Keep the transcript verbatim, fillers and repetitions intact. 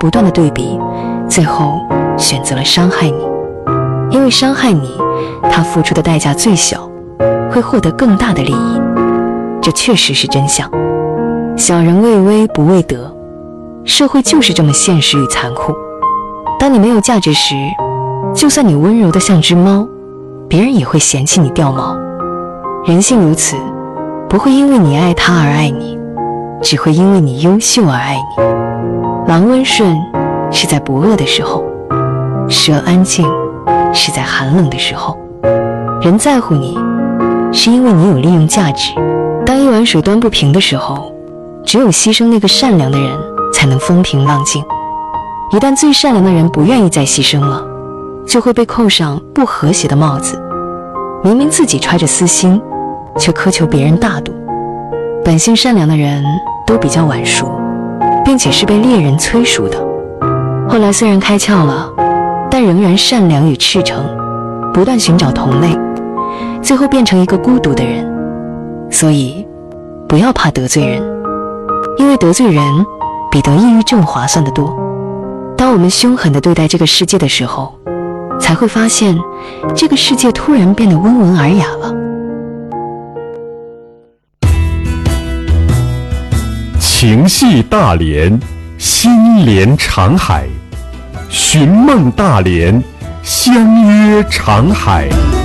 不断的对比，最后选择了伤害你。因为伤害你，他付出的代价最小，会获得更大的利益。这确实是真相。小人为威不为德，社会就是这么现实与残酷。当你没有价值时，就算你温柔得像只猫，别人也会嫌弃你掉毛。人性如此，不会因为你爱他而爱你，只会因为你优秀而爱你。狼温顺是在不饿的时候，蛇安静是在寒冷的时候。人在乎你，是因为你有利用价值。当一碗水端不平的时候，只有牺牲那个善良的人，才能风平浪静。一旦最善良的人不愿意再牺牲了，就会被扣上不和谐的帽子。明明自己揣着私心，却苛求别人大度。本性善良的人都比较晚熟，并且是被猎人催熟的。后来虽然开窍了，但仍然善良与赤诚，不断寻找同类，最后变成一个孤独的人。所以不要怕得罪人，因为得罪人比得抑郁症划算得多。当我们凶狠地对待这个世界的时候，才会发现这个世界突然变得温文尔雅了。 情系大连，心连长海，寻梦大连，相约长海。